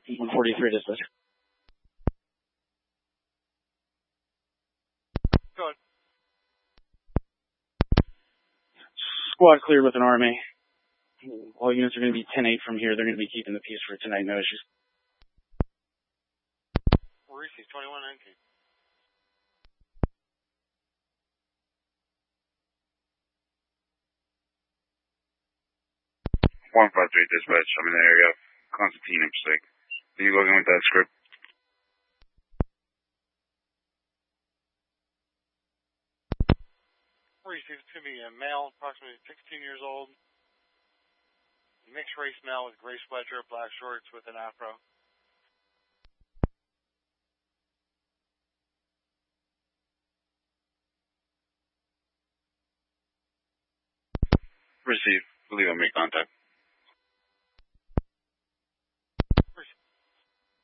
143 dispatch. Go ahead. Squad cleared with an RMA. All units are going to be 10-8 from here. They're going to be keeping the peace for tonight. No issues. Receive 2119. 153 dispatch. I'm in the area. Constantine, I'm sick. Can you log in with that script? Receive to be a male, approximately 16 years old. Mixed race male with gray sweatshirt, black shorts with an afro. Receive. Believe I'll make contact.